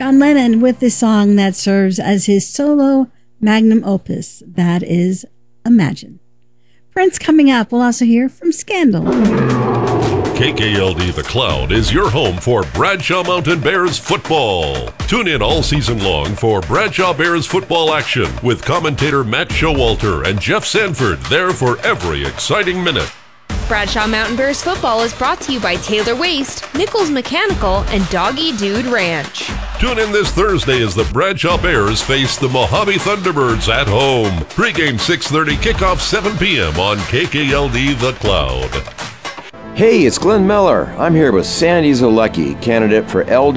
John Lennon with the song that serves as his solo magnum opus, that is Imagine. Prince coming up. We'll also hear from Scandal. KKLD The Cloud is your home for Bradshaw Mountain Bears football. Tune in all season long for Bradshaw Bears football action with commentator Matt Showalter and Jeff Sanford there for every exciting minute. Bradshaw Mountain Bears football is brought to you by Taylor Waste, Nichols Mechanical, and Doggy Dude Ranch. Tune in this Thursday as the Bradshaw Bears face the Mojave Thunderbirds at home. Pre-game 6:30, kickoff 7 p.m. on KKLD The Cloud. Hey, it's Glenn Miller. I'm here with Sandy Zalecki, candidate for LD